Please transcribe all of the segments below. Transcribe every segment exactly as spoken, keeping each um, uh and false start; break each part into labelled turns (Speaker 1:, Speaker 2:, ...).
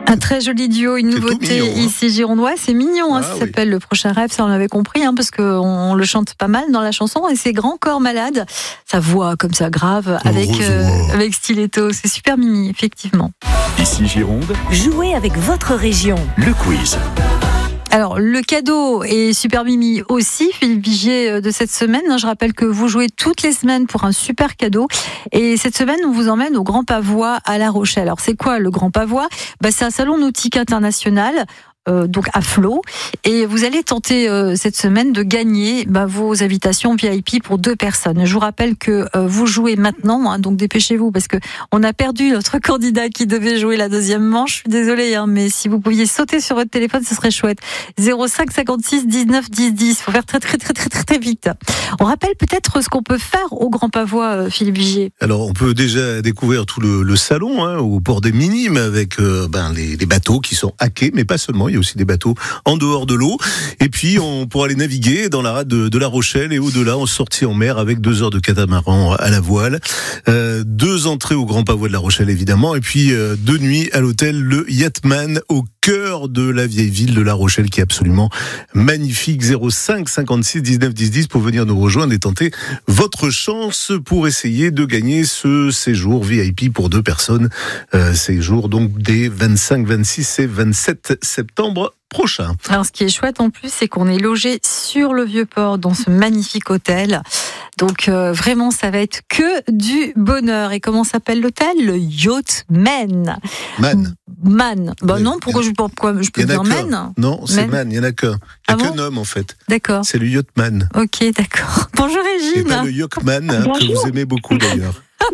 Speaker 1: Un très joli duo, une
Speaker 2: C'est
Speaker 1: nouveauté
Speaker 2: mignon, hein.
Speaker 1: ici girondois, c'est mignon, hein,
Speaker 2: Ah,
Speaker 1: ça
Speaker 2: oui.
Speaker 1: s'appelle Le Prochain Rêve, ça on l'avait compris, hein, parce qu'on on le chante pas mal dans la chanson, et c'est Grand Corps Malade, sa voix comme ça grave, avec, euh, avec stiletto, c'est super mimi, effectivement.
Speaker 3: Ici Gironde,
Speaker 4: Jouez avec votre région.
Speaker 3: le quiz.
Speaker 1: Alors, le cadeau est super mimi aussi, Philippe Vigier, de cette semaine. Je rappelle que vous jouez toutes les semaines pour un super cadeau. Et cette semaine, on vous emmène au Grand Pavois à La Rochelle. Alors, c'est quoi le Grand Pavois ? Bah, c'est un salon nautique international. Euh, donc à flot, et vous allez tenter euh, cette semaine de gagner bah, vos invitations V I P pour deux personnes. Je vous rappelle que euh, vous jouez maintenant, hein, donc dépêchez-vous parce que on a perdu notre candidat qui devait jouer la deuxième manche. Je suis désolée, hein, mais si vous pouviez sauter sur votre téléphone, ce serait chouette. zéro cinq cinquante-six dix-neuf dix dix. Faut faire très très très très très très vite. On rappelle peut-être ce qu'on peut faire au Grand Pavois, euh, Philippe Vigier.
Speaker 2: Alors, on peut déjà découvrir tout le, le salon hein, au port des Minimes avec euh, ben, les, les bateaux qui sont hackés, mais pas seulement. Il y a aussi des bateaux en dehors de l'eau. Et puis, on pourra aller naviguer dans la rade de, de La Rochelle et au-delà, en sortie en mer avec deux heures de catamaran à la voile. Euh, deux entrées au Grand Pavois de La Rochelle, évidemment. Et puis, euh, deux nuits à l'hôtel Le Yatman au cœur de la vieille ville de La Rochelle qui est absolument magnifique. zéro cinq cinquante-six dix-neuf dix dix pour venir nous rejoindre et tenter votre chance pour essayer de gagner ce séjour V I P pour deux personnes. Euh, séjour donc des vingt-cinq, vingt-six et vingt-sept septembre prochain.
Speaker 1: Alors, ce qui est chouette en plus, c'est qu'on est logé sur le Vieux-Port dans ce magnifique hôtel. Donc, euh, vraiment, ça va être que du bonheur. Et comment s'appelle l'hôtel ? Le Yachtman.
Speaker 2: Man.
Speaker 1: Man. Bah
Speaker 2: Oui,
Speaker 1: non, pourquoi je, pourquoi je peux
Speaker 2: Il y en a
Speaker 1: dire
Speaker 2: qu'un.
Speaker 1: Man ?
Speaker 2: Non, c'est
Speaker 1: Man.
Speaker 2: Man, il n'y en a qu'un. Il n'y a
Speaker 1: Ah
Speaker 2: qu'un
Speaker 1: bon
Speaker 2: homme en fait.
Speaker 1: D'accord.
Speaker 2: C'est le Yachtman.
Speaker 1: Ok, d'accord. Bonjour
Speaker 2: Et
Speaker 1: Régine.
Speaker 2: pas le Yachtman hein, que vous aimez beaucoup d'ailleurs.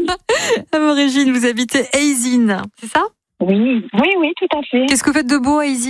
Speaker 1: Ah bon, Régine, vous habitez Eysines, c'est ça ?
Speaker 5: Oui, oui, oui, tout à fait.
Speaker 1: Qu'est-ce que vous faites de beau à Eysines ?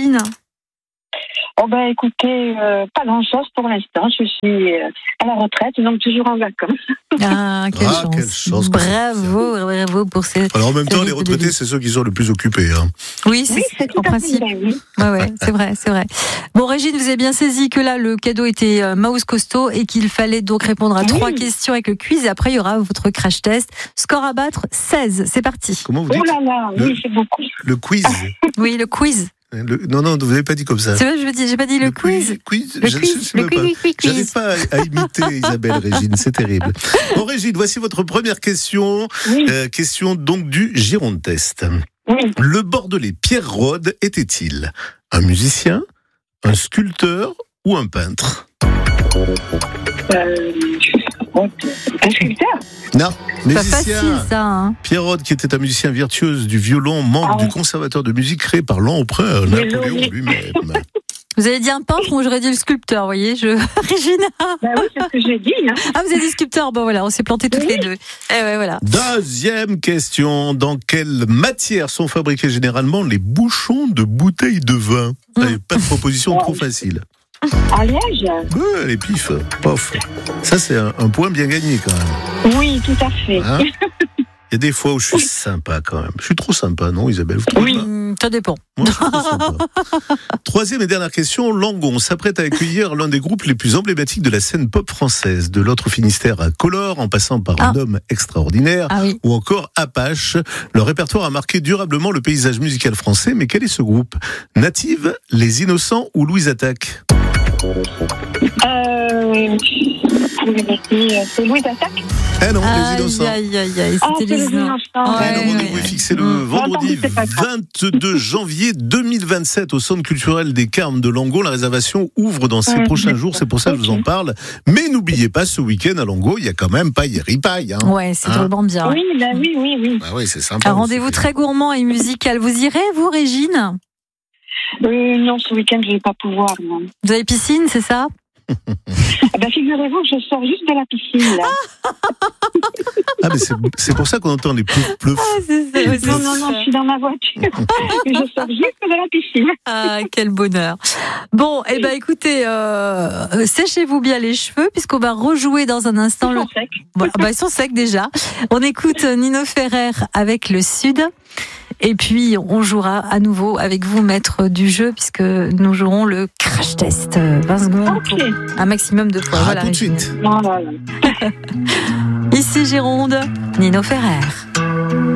Speaker 5: Oh ben écoutez, euh, pas grand-chose pour l'instant. Je suis euh, à la retraite, donc toujours en vacances.
Speaker 1: Ah, quelle
Speaker 2: Ah,
Speaker 1: chance.
Speaker 2: quelle chance que
Speaker 1: Bravo, bravo pour ces...
Speaker 2: Alors en même temps,
Speaker 1: Salut,
Speaker 2: les retraités,
Speaker 1: Denis.
Speaker 2: c'est ceux qui sont le plus occupés. Hein.
Speaker 1: Oui, c'est,
Speaker 5: Oui, c'est tout
Speaker 1: en
Speaker 5: à
Speaker 1: principe.
Speaker 5: fait vrai, oui.
Speaker 1: Ouais, ouais, c'est vrai, c'est vrai. Bon, Régine, vous avez bien saisi que là, le cadeau était euh, mouse costaud et qu'il fallait donc répondre à
Speaker 5: Oui.
Speaker 1: trois questions avec le quiz. Et après, il y aura votre crash test. Score à battre, seize. C'est parti.
Speaker 2: Comment vous
Speaker 5: Oh
Speaker 2: dites
Speaker 5: là là,
Speaker 2: Le-
Speaker 5: oui, c'est beaucoup.
Speaker 2: Le quiz.
Speaker 1: Oui, le quiz.
Speaker 2: Le- Non, non, vous n'avez pas dit comme ça.
Speaker 1: C'est vrai, je veux dire, j'ai pas dit le, quiz.
Speaker 2: quiz.
Speaker 1: Le
Speaker 2: je-
Speaker 1: quiz,
Speaker 2: je sais
Speaker 1: le
Speaker 2: même
Speaker 1: quiz,
Speaker 2: pas.
Speaker 1: quiz, quiz, quiz.
Speaker 2: J'arrive pas à, à imiter Isabelle Régine, c'est terrible. Bon, Régine, voici votre première question.
Speaker 5: Oui,
Speaker 2: Euh, question donc du Gironde Test.
Speaker 5: oui.
Speaker 2: Le Bordelais Pierre Rode était-il un musicien, un sculpteur ou un peintre ?
Speaker 5: Euh, un sculpteur.
Speaker 2: Non,
Speaker 1: Pas
Speaker 2: musicien.
Speaker 1: facile, ça. Hein.
Speaker 2: Pierre Rode, qui était un musicien virtuose du violon, membre
Speaker 5: Ah oui.
Speaker 2: du conservatoire de musique créé par l'empereur Napoléon
Speaker 5: oui.
Speaker 2: lui-même.
Speaker 1: Vous avez dit un peintre, moi j'aurais dit le sculpteur, vous voyez, je... Régine.
Speaker 5: Ben oui, c'est ce que j'ai dit. Hein.
Speaker 1: Ah, vous avez dit sculpteur, bon voilà, on s'est plantés toutes
Speaker 5: Oui.
Speaker 1: les deux. Eh ouais, voilà.
Speaker 2: Deuxième question. Dans quelle matière sont fabriqués généralement les bouchons de bouteilles de vin ? Vous n'avez pas de proposition trop facile.
Speaker 5: À Liège.
Speaker 2: Ouais, les pifs, pof. Ça, c'est un, un point bien gagné quand même.
Speaker 5: Oui, tout à fait.
Speaker 2: Hein ? Il y a des fois où je suis sympa quand même. Je suis trop sympa, non, Isabelle, vous trouvez
Speaker 5: Oui.
Speaker 2: pas ?
Speaker 1: Hum, ça dépend.
Speaker 2: Moi, je suis trop sympa. Troisième et dernière question. Langon s'apprête à accueillir l'un des groupes les plus emblématiques de la scène pop française. De l'autre Finistère à Collor, en passant par
Speaker 1: Ah.
Speaker 2: Un homme extraordinaire,
Speaker 1: Ah oui.
Speaker 2: ou encore Apache. Leur répertoire a marqué durablement le paysage musical français. Mais quel est ce groupe ? Native, Les Innocents ou Louise Attaque ?
Speaker 5: Euh, c'est Louis d'Attaque.
Speaker 2: Eh non, Les
Speaker 1: Aïe,
Speaker 2: Innocents.
Speaker 1: aïe, aïe, aïe,
Speaker 5: Ah,
Speaker 1: c'était
Speaker 5: c'est
Speaker 1: les
Speaker 5: les
Speaker 1: innocents.
Speaker 5: innocents.
Speaker 1: Ouais,
Speaker 2: Et le rendez-vous
Speaker 1: ouais.
Speaker 2: est fixé le
Speaker 1: Mmh.
Speaker 2: vendredi
Speaker 5: Non, c'est pas grave.
Speaker 2: vingt-deux janvier deux mille vingt-sept au Centre culturel des Carmes de Langon. La réservation ouvre dans ces
Speaker 5: Ouais,
Speaker 2: prochains jours, c'est pour ça que je vous en
Speaker 5: ok.
Speaker 2: parle. Mais n'oubliez pas, ce week-end à Langon, il y a quand même paille et ripaille. Hein.
Speaker 1: Ouais, c'est
Speaker 2: Hein
Speaker 1: drôlement bien.
Speaker 5: Oui, ben oui, oui, oui.
Speaker 2: Ah oui, c'est sympa.
Speaker 1: Un rendez-vous très gourmand et musical. Vous irez, vous, Régine ?
Speaker 5: Euh, non, ce week-end, je vais pas pouvoir. Non.
Speaker 1: Vous avez piscine, c'est ça ?
Speaker 5: Ah ben, figurez-vous que je sors juste de la piscine, là.
Speaker 2: Ah, mais c'est, c'est pour ça qu'on entend les plouf plouf.
Speaker 1: Ah, c'est ça, c'est
Speaker 5: Non, non, non, je suis dans ma voiture. Et je sors juste de la piscine.
Speaker 1: Ah, quel bonheur. Bon, eh ben, écoutez, euh, séchez-vous bien les cheveux, puisqu'on va rejouer dans un instant.
Speaker 5: Ils
Speaker 1: Le...
Speaker 5: sont secs.
Speaker 1: Voilà, bah, ils sont secs déjà. On écoute Nino Ferrer avec Le Sud. Et puis, on jouera à nouveau avec vous, maître du jeu, puisque nous jouerons le crash test. vingt secondes pour
Speaker 5: Ok.
Speaker 1: un maximum de fois.
Speaker 2: Ah,
Speaker 1: Voilà,
Speaker 2: tout de
Speaker 1: Régine.
Speaker 2: suite.
Speaker 5: Non, voilà.
Speaker 1: Ici Gironde, Nino Ferrer.